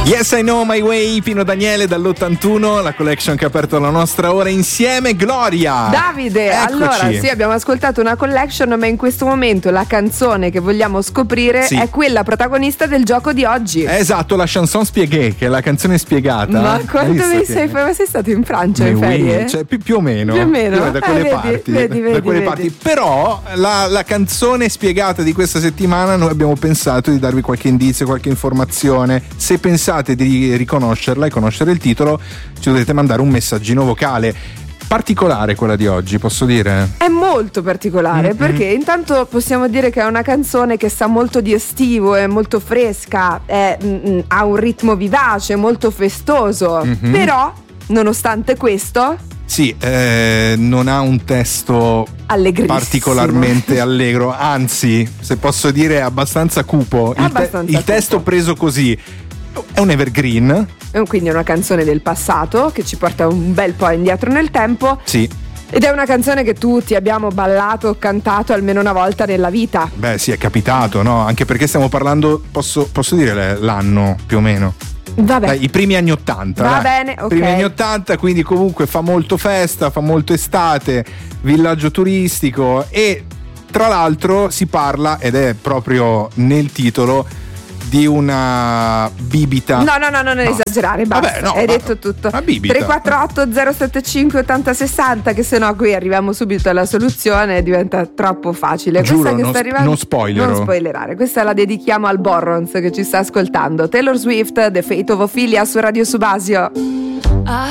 Yes, I Know My Way, Pino Daniele dall'81, la collection che ha aperto la nostra ora insieme. Gloria! Davide, eccoci. Allora sì, abbiamo ascoltato una collection, ma in questo momento la canzone che vogliamo scoprire è quella protagonista del gioco di oggi. Esatto, la chanson spiegée, che è la canzone spiegata. Ma quando sei stato in Francia in ferie? Cioè, più o meno. Più o meno. Da quelle parti. Da quelle parti. Però la canzone spiegata di questa settimana noi abbiamo pensato di darvi qualche indizio, qualche informazione. Se pensate di riconoscerla e conoscere il titolo, ci dovete mandare un messaggino vocale. Particolare quella di oggi, posso dire? È molto particolare perché intanto possiamo dire che è una canzone che sa molto di estivo, è molto fresca, ha un ritmo vivace, molto festoso, però nonostante questo non ha un testo particolarmente allegro, anzi, se posso dire, è abbastanza cupo. Il testo preso così è un evergreen, quindi è una canzone del passato che ci porta un bel po' indietro nel tempo. Sì. Ed è una canzone che tutti abbiamo ballato o cantato almeno una volta nella vita. Beh, sì, è capitato, no? Anche perché stiamo parlando, posso dire l'anno più o meno? Vabbè. Dai, i primi anni 80. Va bene, ok. Primi anni 80, quindi comunque fa molto festa, fa molto estate, villaggio turistico, e tra l'altro si parla, ed è proprio nel titolo, di una bibita. No, non esagerare, basta. Vabbè, no, hai detto tutto. Una bibita. 348 075 8060, che se no qui arriviamo subito alla soluzione e diventa troppo facile. Giuro, questa che sta arrivando, non spoilerò. Non spoilerare. Questa la dedichiamo al Borrons che ci sta ascoltando. Taylor Swift, The Fate of Ophelia su Radio Subasio.